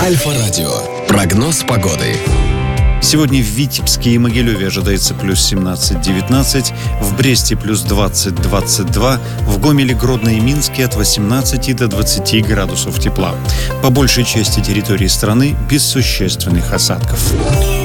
Альфа-радио. Прогноз погоды. Сегодня в Витебске и Могилеве ожидается плюс 17-19, в Бресте плюс 20-22, в Гомеле, Гродно и Минске от 18 до 20 градусов тепла. По большей части территории страны без существенных осадков.